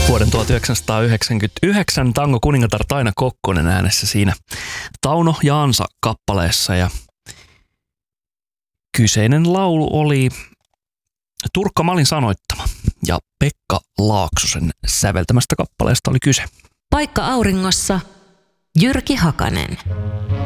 Vuoden 1999 tango kuningatar Taina Kokkonen äänessä siinä Tauno ja Ansa kappaleessa, ja kyseinen laulu oli Turkka Malin sanoittama ja Pekka Laaksosen säveltämästä kappaleesta oli kyse. Paikka auringossa, Jyrki Hakanen.